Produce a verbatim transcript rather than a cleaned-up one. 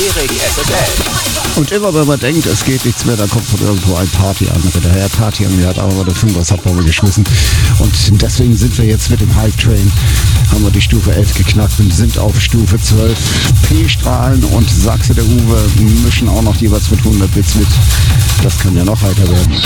Erik S S L. Und immer wenn man denkt, es geht nichts mehr, dann kommt von irgendwo ein Party an. Der Herr Party an mir hat aber den Fünfer-Subwoofer geschmissen. Und deswegen sind wir jetzt mit dem Hype Train, haben wir die Stufe elf geknackt und sind auf Stufe zwölf. P-Strahlen und Sachse der Uwe mischen auch noch jeweils mit hundert Bits mit. Das kann ja noch heiter werden.